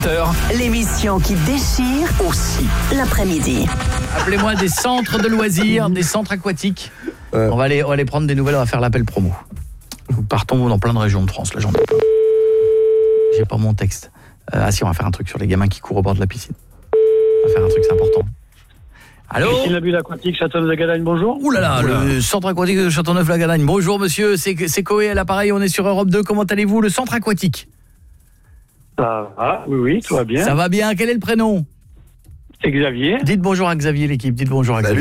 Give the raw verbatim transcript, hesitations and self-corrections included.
L'émission qui déchire aussi l'après-midi. Appelez-moi des centres de loisirs, des centres aquatiques. Euh. On va aller, on va aller prendre des nouvelles, on va faire l'appel promo. Nous partons dans plein de régions de France, là j'en ai pas. J'ai pas mon texte. Euh, ah si, on va faire un truc sur les gamins qui courent au bord de la piscine. On va faire un truc, c'est important. Allô ? Christine Labulle aquatique, Châteauneuf-la-Gadagne, bonjour. Ouh là là, le centre aquatique de Châteauneuf-la-Gadagne. Bonjour monsieur, c'est, c'est Coé à l'appareil, on est sur Europe deux, comment allez-vous ? Le centre aquatique. Ça va, oui, oui, tout va bien. Ça va bien, quel est le prénom ? C'est Xavier. Dites bonjour à Xavier, l'équipe, dites bonjour à Xavier.